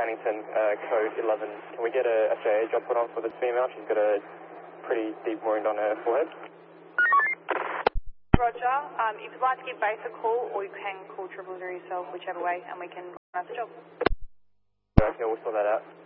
Hannington, code 11. Can we get a FJA job put on for this female? She's got a pretty deep wound on her forehead. Roger. If you'd like to give base a call, or you can call 000 yourself, whichever way, and we can run the job. Okay, we'll sort that out.